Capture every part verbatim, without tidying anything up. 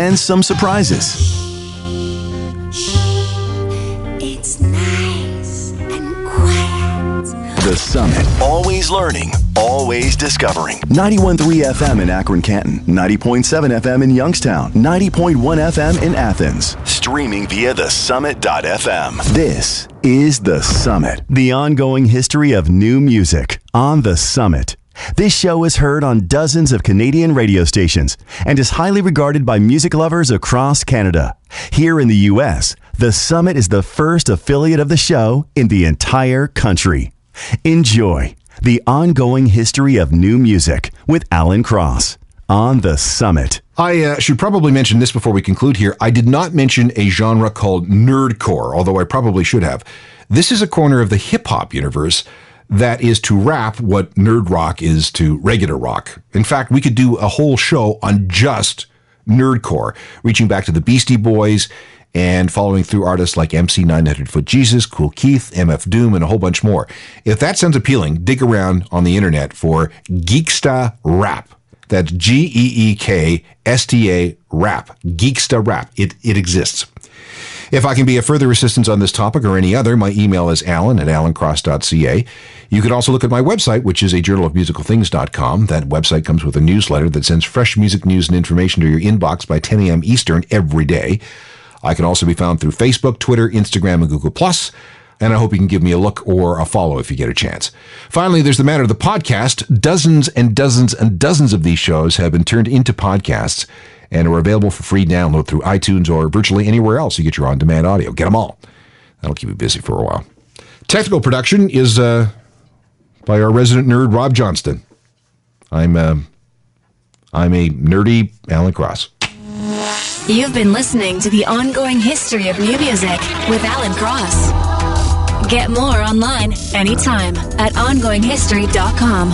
and some surprises. It's nice and quiet. The Summit. Always learning, always discovering. ninety-one point three F M in Akron, Canton. ninety point seven F M in Youngstown. ninety point one F M in Athens. Streaming via the summit dot f m. This is The Summit. The ongoing history of new music on The Summit. This show is heard on dozens of Canadian radio stations and is highly regarded by music lovers across Canada. Here in the U S, The Summit is the first affiliate of the show in the entire country. Enjoy the ongoing history of new music with Alan Cross on The Summit. I uh, should probably mention this before we conclude here. I did not mention a genre called nerdcore, although I probably should have. This is a corner of the hip-hop universe that is to rap what nerd rock is to regular rock. In fact, we could do a whole show on just nerdcore, reaching back to the Beastie Boys and following through artists like M C nine hundred Foot Jesus, Kool Keith, M F Doom, and a whole bunch more. If that sounds appealing, dig around on the internet for Geeksta Rap. That's G E E K S T A Rap. Geeksta Rap. It, it exists. If I can be of further assistance on this topic or any other, my email is alan at alan cross dot c a. You can also look at my website, which is a journal of musical things dot com. That website comes with a newsletter that sends fresh music news and information to your inbox by ten a.m. Eastern every day. I can also be found through Facebook, Twitter, Instagram, and Google Plus. And I hope you can give me a look or a follow if you get a chance. Finally, there's the matter of the podcast. Dozens and dozens and dozens of these shows have been turned into podcasts and are available for free download through iTunes or virtually anywhere else you get your on-demand audio. Get them all. That'll keep you busy for a while. Technical production is uh, by our resident nerd, Rob Johnston. I'm, uh, I'm a nerdy Alan Cross. You've been listening to the ongoing history of new music with Alan Cross. Get more online anytime at ongoing history dot com.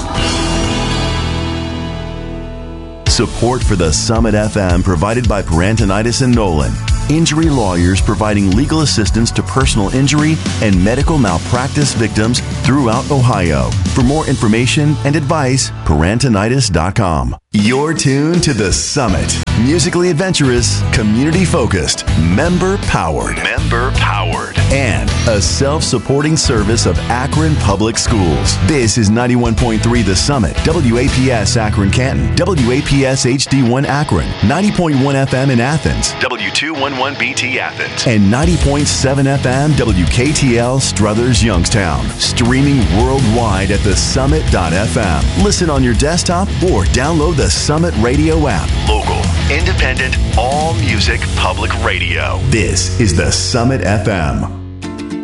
Support for the Summit F M provided by Parentinitis and Nolan. Injury lawyers providing legal assistance to personal injury and medical malpractice victims throughout Ohio. For more information and advice, parentinitis dot com. You're tuned to The Summit. Musically adventurous, community-focused, member-powered. Member-powered. And a self-supporting service of Akron Public Schools. This is ninety-one point three The Summit, W A P S Akron Canton, W A P S H D one Akron, ninety point one F M in Athens, W two eleven B T Athens, and ninety point seven F M W K T L Struthers Youngstown. Streaming worldwide at the summit dot f m. Listen on your desktop or download the Summit Radio app. Local, independent, all music, public radio. This is the Summit F M.